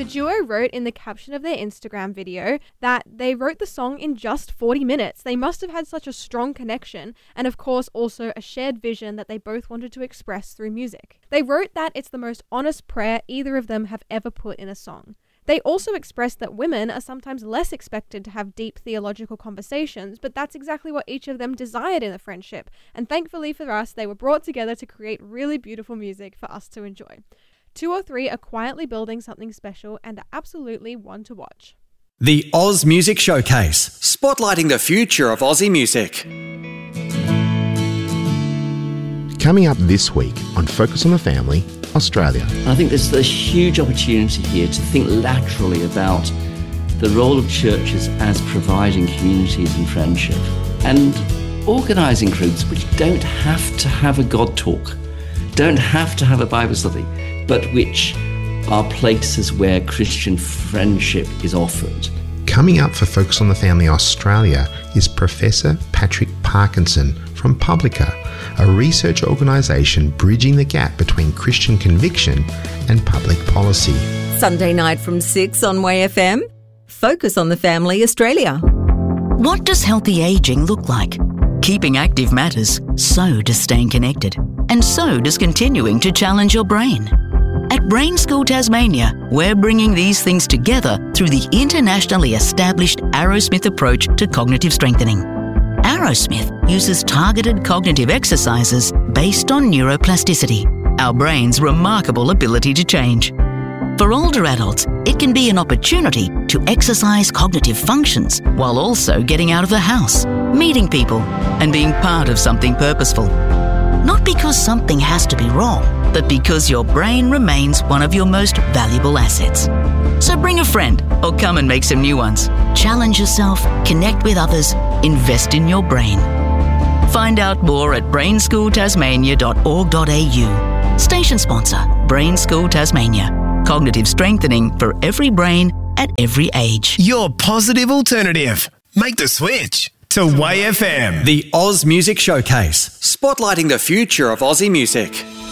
duo wrote in the caption of their Instagram video that they wrote the song in just 40 minutes. They must have had such a strong connection, and of course also a shared vision that they both wanted to express through music. They wrote that it's the most honest prayer either of them have ever put in a song. They also expressed that women are sometimes less expected to have deep theological conversations, but that's exactly what each of them desired in a friendship. And thankfully for us, they were brought together to create really beautiful music for us to enjoy. 2 or 3 are quietly building something special and are absolutely one to watch. The Oz Music Showcase, spotlighting the future of Aussie music. Coming up this week on Focus on the Family, Australia. I think there's a huge opportunity here to think laterally about the role of churches as providing communities and friendship and organising groups which don't have to have a God talk, don't have to have a Bible study, but which are places where Christian friendship is offered. Coming up for Focus on the Family Australia is Professor Patrick Parkinson from Publica, a research organisation bridging the gap between Christian conviction and public policy. Sunday night from 6 on Way FM. Focus on the Family Australia. What does healthy ageing look like? Keeping active matters, so does staying connected. And so does continuing to challenge your brain. At Brain School Tasmania, we're bringing these things together through the internationally established Arrowsmith approach to cognitive strengthening. Arrowsmith uses targeted cognitive exercises based on neuroplasticity, our brain's remarkable ability to change. For older adults, it can be an opportunity to exercise cognitive functions while also getting out of the house, meeting people, and being part of something purposeful. Not because something has to be wrong, but because your brain remains one of your most valuable assets. So bring a friend or come and make some new ones. Challenge yourself, connect with others, invest in your brain. Find out more at brainschooltasmania.org.au. Station sponsor, Brain School Tasmania. Cognitive strengthening for every brain at every age. Your positive alternative. Make the switch to Way FM. The Oz Music Showcase, spotlighting the future of Aussie music.